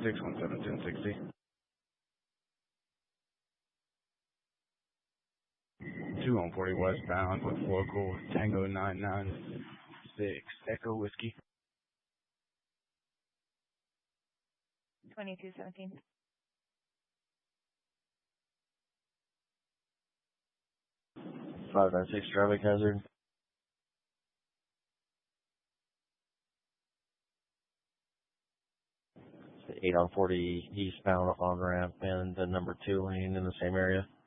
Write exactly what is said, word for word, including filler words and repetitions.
six one seven ten sixty. two one forty westbound with local Tango nine nine six Echo Whiskey. twenty-two seventeen. five nine six traffic hazard. eight on forty eastbound on ramp and the number two lane in the same area.